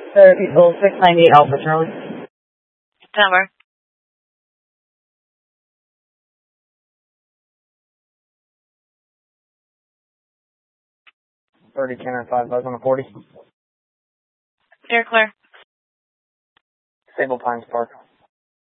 Eagle 698 Alpha Charlie. Number. 30, 10, or 5 buzz on a 40. You're clear. Sable Pines Park.